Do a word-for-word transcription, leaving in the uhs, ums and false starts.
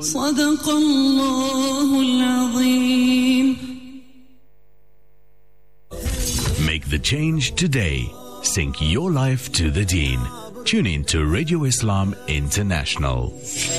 صدق الله العظيم. Make the change today. Sync your life to the Deen. Tune in to Radio Islam International.